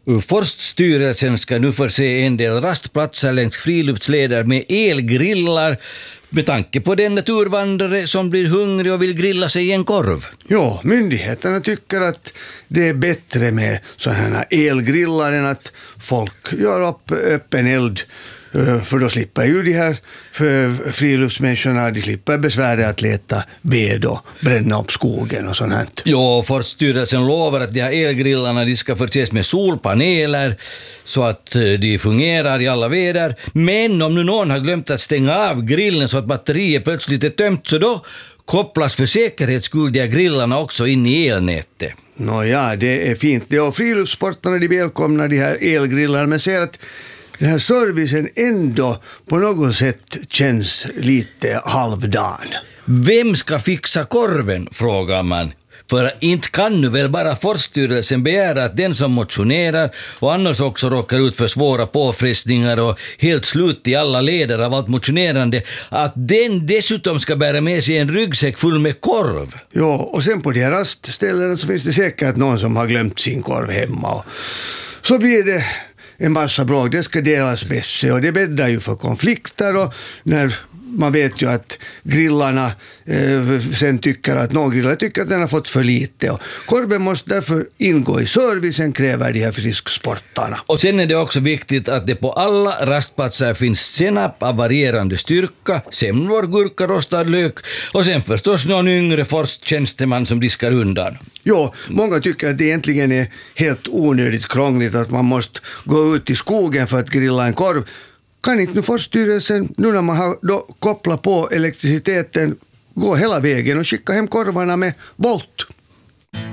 Forststyrelsen ska nu förse en del rastplatser längs friluftsleder med elgrillar med tanke på den naturvandrare som blir hungrig och vill grilla sig i en korv. Ja, myndigheterna tycker att det är bättre med sådana här elgrillar än att folk gör upp öppen eld. För då slipper ju de här friluftsmänniskorna, de slipper besväret att leta ved och bränna upp skogen och sånt här. Ja, Forststyrelsen lovar att de här elgrillarna de ska förses med solpaneler så att de fungerar i alla väder. Men om nu någon har glömt att stänga av grillen så att batteriet plötsligt är tömt, så då kopplas för säkerhets skull de här grillarna också in i elnätet. Nåja, det är fint. Det och friluftssportarna de välkomnar de här elgrillarna, men ser att den här servicen ändå på något sätt känns lite halvdan. Vem ska fixa korven, frågar man. För inte kan nu väl bara Forststyrelsen begära att den som motionerar och annars också råkar ut för svåra påfrestningar och helt slut i alla leder av allt motionerande, att den dessutom ska bära med sig en ryggsäck full med korv. Ja, och sen på de här rastställena så finns det säkert någon som har glömt sin korv hemma. Och så blir det en massa bråk, det ska delas bäst och det bäddar ju för konflikter, och när man vet ju att grillarna sen tycker att någon grillar tycker att den har fått för lite, och korven måste därför ingå i servicen, kräver de här frisksportarna. Och sen är det också viktigt att det på alla rastplatser finns senap av varierande styrka, semlor, gurka, rostad lök och sen förstås någon yngre forsttjänsteman som diskar undan. Ja, många tycker att det egentligen är helt onödigt krångligt att man måste gå ut i skogen för att grilla en korv. Kan inte nu Forststyrelsen, nu när man har då kopplat på elektriciteten, gå hela vägen och skicka hem korvarna med Bolt?